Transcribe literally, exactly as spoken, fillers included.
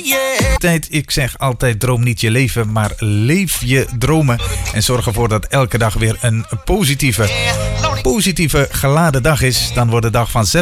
Tijd, ik zeg altijd, droom niet je leven, maar leef je dromen. En zorg ervoor dat elke dag weer een positieve, positieve geladen dag is. Dan wordt de dag vanzelf